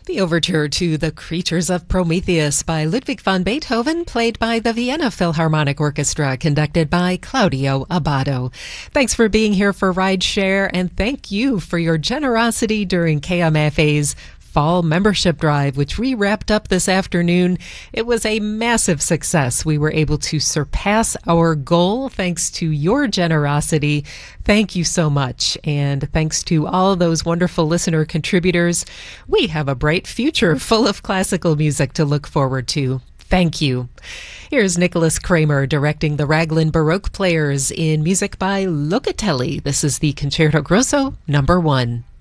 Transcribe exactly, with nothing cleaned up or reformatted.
The overture to The Creatures of Prometheus by Ludwig van Beethoven, played by the Vienna Philharmonic Orchestra, conducted by Claudio Abbado. Thanks for being here for Rideshare, and thank you for your generosity during K M F A's Fall Membership Drive, which we wrapped up this afternoon. It was a massive success. We were able to surpass our goal thanks to your generosity. Thank you so much. And thanks to all those wonderful listener contributors, we have a bright future full of classical music to look forward to. Thank you. Here's Nicholas Kramer directing the Raglan Baroque Players in music by Locatelli. This is the Concerto Grosso number one.